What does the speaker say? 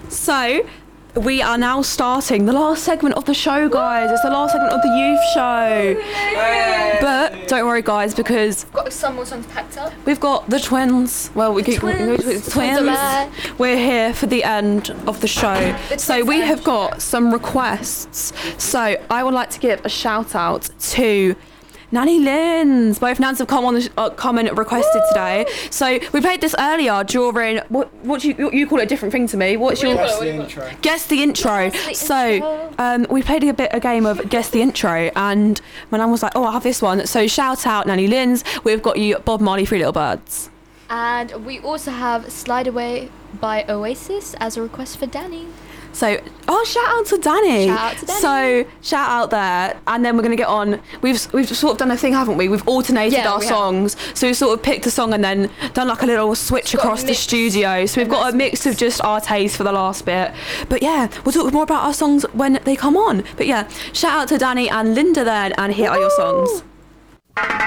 So, we are now starting the last segment of the show, guys. It's the last segment of the youth show. But don't worry, guys, because We've got some more songs packed up. we've got the twins. Well, we could twins. We're here for the end of the show. So we have got some requests. So I would like to give a shout out to Nanny Lynn's. Both Nans have come and requested today. So we played this earlier during what do you call it a different thing to me? What's your Guess the intro. Guess the intro. So we played a game of Guess the Intro, and my nan was like, oh, I have this one. So shout out Nanny Lynn's. We've got you Bob Marley, Three Little Birds. And we also have Slide Away by Oasis as a request for Danny. So, shout out to Danny. Shout out to Danny. So, shout out there. And then we're going to get on. We've sort of done a thing, haven't we? We've alternated our songs. So, we've sort of picked a song and then done like a little switch across the studio. So, we've got a mix of just our taste for the last bit. But yeah, we'll talk more about our songs when they come on. But yeah, shout out to Danny and Linda then. And here are your songs.